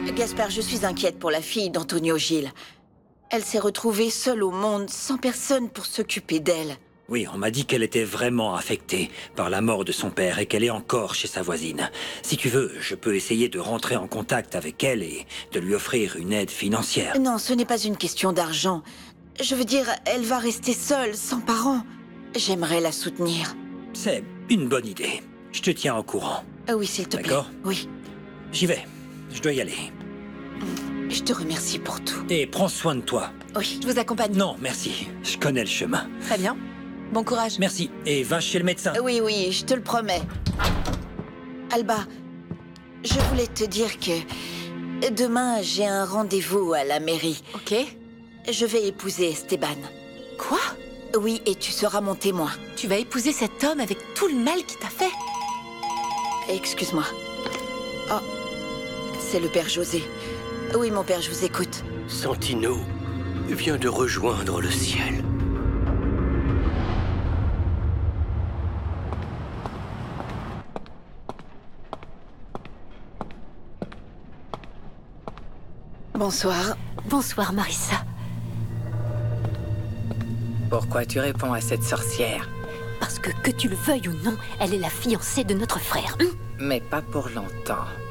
Gaspard, je suis inquiète pour la fille d'Antonio Gilles. Elle s'est retrouvée seule au monde, sans personne pour s'occuper d'elle. Oui, on m'a dit qu'elle était vraiment affectée par la mort de son père et qu'elle est encore chez sa voisine. Si tu veux, je peux essayer de rentrer en contact avec elle et de lui offrir une aide financière. Non, ce n'est pas une question d'argent. Je veux dire, elle va rester seule, sans parents. J'aimerais la soutenir. C'est une bonne idée. Je te tiens au courant. Ah oui, s'il te plaît. D'accord. Oui. J'y vais. Je dois y aller. Je te remercie pour tout. Et prends soin de toi. Oui. Je vous accompagne. Non, merci. Je connais le chemin. Très bien. Bon courage. Merci. Et va chez le médecin. Oui, oui, je te le promets. Alba, je voulais te dire que demain, j'ai un rendez-vous à la mairie. Ok. Je vais épouser Esteban. Quoi? Oui, et tu seras mon témoin. Tu vas épouser cet homme avec tout le mal qu'il t'a fait? Excuse-moi. Oh, c'est le père José. Oui, mon père, je vous écoute. Santino vient de rejoindre le ciel. Bonsoir. Bonsoir, Marissa. Pourquoi tu réponds à cette sorcière? Parce que tu le veuilles ou non, elle est la fiancée de notre frère. Mais pas pour longtemps.